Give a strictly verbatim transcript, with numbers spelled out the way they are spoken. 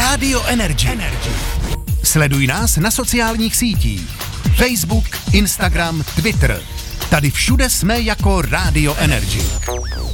Radio Energy. Energy. Sleduj nás na sociálních sítích. Facebook, Instagram, Twitter. Tady všude jsme jako Radio Energy.